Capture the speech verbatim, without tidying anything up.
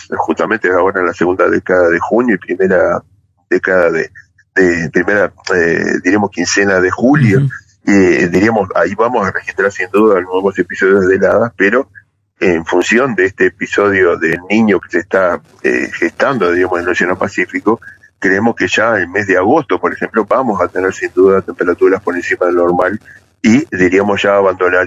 justamente ahora en la segunda década de junio y primera década de, de primera, eh, diríamos, quincena de julio. Uh-huh. Eh, diríamos, ahí vamos a registrar sin duda nuevos episodios de heladas, pero en función de este episodio del niño que se está eh, gestando, digamos, en el Océano Pacífico, creemos que ya en el mes de agosto, por ejemplo, vamos a tener sin duda temperaturas por encima de lo normal y diríamos ya abandonar